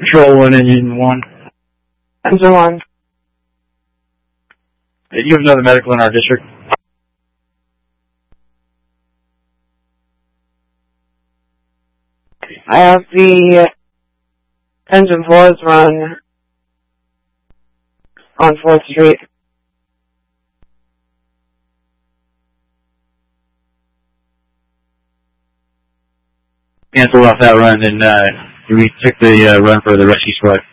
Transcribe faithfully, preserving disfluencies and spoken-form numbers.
Control one, engine one. Engine one. Do you have another medical in our district? I have the engine fours run on fourth Street. Cancel off that run and uh, we took the uh, run for the rescue squad.